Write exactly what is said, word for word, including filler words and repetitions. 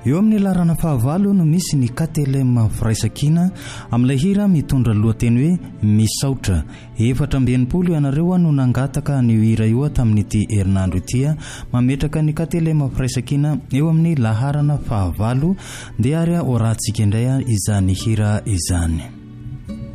Eo amin'ny larana fahavalo no misy ny K T L M Firaisakina amin'ilay hira mitondra lohateny hoe misaotra. Efatra amby enimpolo ianareo no nangataka ny hira io tamin'ity herinandro ity, mametraka ny K T L M Firaisakina eo amin'ny laharana fahavalo dia ary orantsika indray izany hira izany.